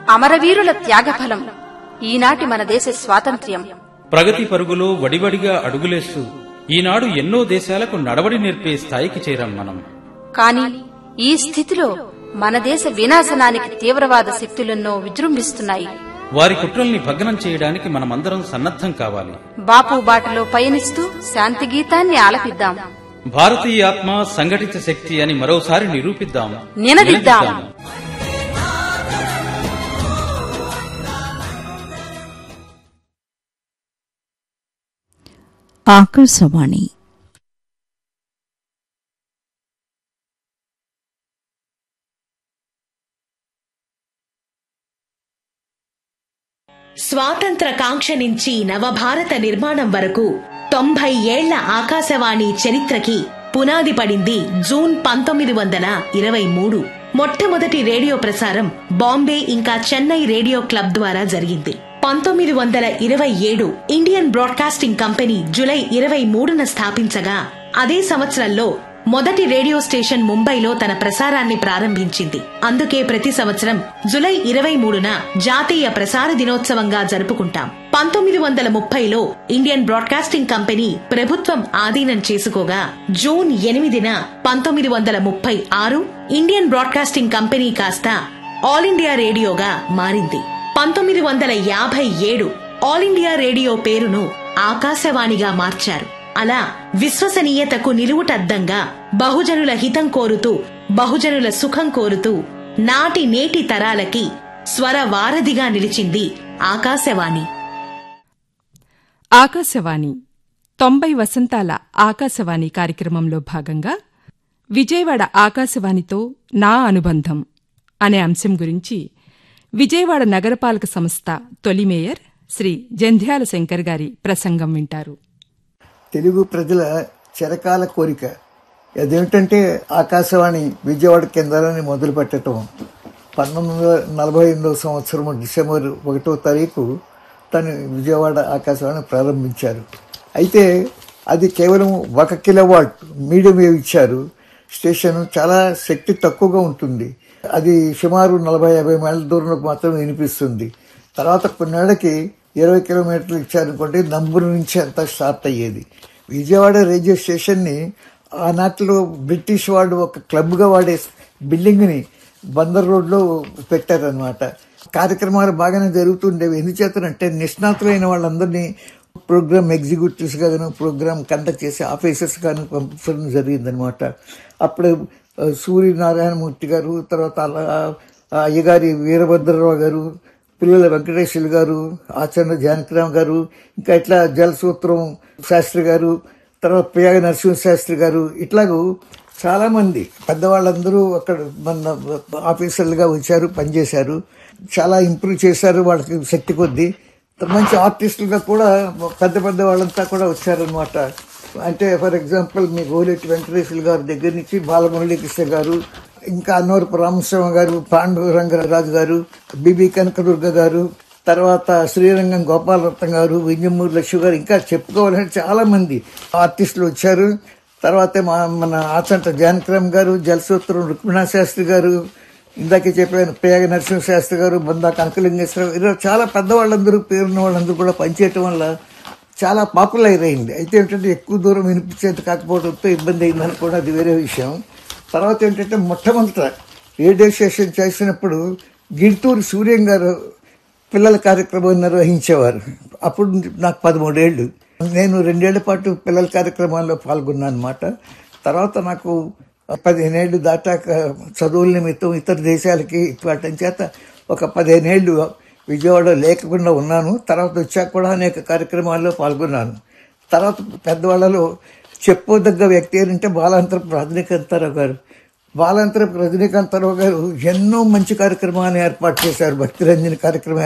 అమరవీరుల త్యాగఫలం ఈనాటి మన దేశ స్వాతంత్ర్యం. ప్రగతి పరుగులో వడివడిగా అడుగులేస్తూ ఈనాడు ఎన్నో దేశాలకు నడవడి నేర్పే స్థాయికి చేరాం మనం. కాని ఈ స్థితిలో మన దేశ వినాశనానికి తీవ్రవాద శక్తులెన్నో విజృంభిస్తున్నాయి. వారి కుట్రల్ని భగ్నం చేయడానికి మనమందరం సన్నద్ధం కావాలి. బాపు బాటలో పయనిస్తూ శాంతి గీతాన్ని ఆలపిద్దాం. భారతీయ ఆత్మ సంఘటిత శక్తి అని మరోసారి నిరూపిద్దాం, నినదిద్దాం. ఆకాశవాణి స్వాతంత్ర కాంక్ష నుంచి నవభారత నిర్మాణం వరకు 90 ఏళ్ల ఆకాశవాణి చరిత్రకి పునాది పడింది జూన్ 1923. మొట్టమొదటి రేడియో ప్రసారం బాంబే ఇంకా చెన్నై రేడియో క్లబ్ ద్వారా జరిగింది. 1927 ఇండియన్ బ్రాడ్కాస్టింగ్ కంపెనీ జులై 23న స్థాపించగా అదే సంవత్సరంలో మొదటి రేడియో స్టేషన్ ముంబైలో తన ప్రసారాన్ని ప్రారంభించింది. అందుకే ప్రతి సంవత్సరం జులై 23న జాతీయ ప్రసార దినోత్సవంగా జరుపుకుంటాం. 1930లో ఇండియన్ బ్రాడ్కాస్టింగ్ కంపెనీ ప్రభుత్వం ఆధీనం చేసుకోగా జూన్ 8న 1936 ఇండియన్ బ్రాడ్కాస్టింగ్ కంపెనీ కాస్త ఆల్ ఇండియా రేడియోగా మారింది. 1957 ఆల్ ఇండియా రేడియో పేరును ఆకాశవాణిగా మార్చారు. అలా విశ్వసనీయతకు నిలువుటద్దంగా బహుజనుల హితం కోరుతూ, బహుజనుల సుఖం కోరుతూ నాటి నేటి తరాలకి స్వర వారధిగా నిలిచింది ఆకాశవాణి. ఆకాశవాణి 90 వసంతాల ఆకాశవాణి కార్యక్రమంలో భాగంగా విజయవాడ ఆకాశవాణితో నా అనుబంధం అనే అంశం గురించి విజయవాడ నగరపాలక సంస్థ తొలి మేయర్ శ్రీ జంధ్యాల శంకర్ గారి ప్రసంగం వింటారు. తెలుగు ప్రజల చిరకాల కోరిక అదేమిటంటే ఆకాశవాణి విజయవాడ కేంద్రాన్ని మొదలు పెట్టడం. 1948 సంవత్సరం డిసెంబర్ 1వ తారీఖు తను విజయవాడ ఆకాశవాణి ప్రారంభించారు. అయితే అది కేవలం 1 కిలోవాట్ మీడియం వేవ్ ఇచ్చారు. స్టేషన్ చాలా శక్తి తక్కువగా ఉంటుంది. అది సుమారు 40-50 మైళ్ళ దూరంలో మాత్రమే వినిపిస్తుంది. తర్వాత కొన్నేళ్లకి 20 కిలోమీటర్లు ఇచ్చారనుకోండి, నంబూరు నుంచి అంతా స్టార్ట్ అయ్యేది. విజయవాడ రేడియో స్టేషన్ని ఆనాటిలో బ్రిటిష్ వాళ్ళు ఒక క్లబ్గా వాడే బిల్డింగ్ని బందర్ రోడ్లో పెట్టారనమాట. కార్యక్రమాలు బాగానే జరుగుతుండేవి. ఎందుచేతనంటే నిష్ణాతులైన వాళ్ళందరినీ ప్రోగ్రామ్ ఎగ్జిక్యూటివ్స్ గాను, ప్రోగ్రామ్ కండక్ట్ చేసే ఆఫీసర్స్ గాను పంపించడం జరిగిందనమాట. అప్పుడు సూర్యనారాయణమూర్తి గారు, తర్వాత అయ్యగారి వీరభద్రరావు గారు, పిల్లల వెంకటేశ్వర్లు గారు, ఆచరణ జానకిరామ్ గారు, ఇంకా ఇట్లా జలసూత్రం శాస్త్రి గారు, తర్వాత పియాగ నరసింహ శాస్త్రి గారు, ఇట్లాగూ చాలా మంది పెద్దవాళ్ళందరూ అక్కడ మన ఆఫీసర్లుగా వచ్చారు, పనిచేశారు. చాలా ఇంప్రూవ్ చేశారు వాళ్ళకి శక్తి కొద్దీ. మంచి ఆర్టిస్టులుగా కూడా పెద్ద పెద్ద వాళ్ళంతా కూడా వచ్చారనమాట. అంటే ఫర్ ఎగ్జాంపుల్ మీ గోలేటి వెంకటేశ్వర్లు గారి దగ్గర నుంచి బాలమురళీకృష్ణ గారు, ఇంకా అన్నవరపు రామస్వామి గారు, పాండురంగరాజు గారు, బిబి కనకదుర్గ గారు, తర్వాత శ్రీరంగం గోపాలరత్నం గారు, వింజమూరి లక్ష్మి గారు, ఇంకా చెప్పుకోవాలంటే చాలా మంది ఆర్టిస్టులు వచ్చారు. తర్వాత మన ఆచంట జానకిరామ్ గారు, జలసూత్రం రుక్మిణా శాస్త్రి గారు, ఇందాకే చెప్పాను పియాగ నరసింహ శాస్త్రి గారు, బందా కనకలింగేశ్వరరావు, ఇలా చాలా పెద్దవాళ్ళందరూ పేరున్న వాళ్ళందరూ కూడా పనిచేయటం వల్ల చాలా పాపులర్ అయింది. అయితే ఏంటంటే ఎక్కువ దూరం వినిపించేది కాకపోవడంతో ఇబ్బంది అయిందని కూడా అది వేరే విషయం. తర్వాత ఏంటంటే మొట్టమొదట రేడియో స్టేషన్ చేసినప్పుడు గిడుతూరు సూర్యం గారు పిల్లల కార్యక్రమం నిర్వహించేవారు. అప్పుడు నాకు 13 ఏళ్ళు. నేను 2 ఏళ్ల పాటు పిల్లల కార్యక్రమాల్లో పాల్గొన్నాను అనమాట. తర్వాత నాకు 15 ఏళ్ళు దాటాక చదువుల నిమిత్తం ఇతర దేశాలకి వాటి చేత ఒక 15 ఏళ్ళు విజయవాడ లేకుండా ఉన్నాను. తర్వాత వచ్చాక కూడా అనేక కార్యక్రమాల్లో పాల్గొన్నాను. తర్వాత పెద్దవాళ్ళలో చెప్పుకోదగ్గ వ్యక్తి ఏంటంటే బాలాంతరపు రజనీకాంతారావు గారు. బాలాంతరపు రజనీకాంతారావు గారు ఎన్నో మంచి కార్యక్రమాలను ఏర్పాటు చేశారు. భక్తిరంజని కార్యక్రమం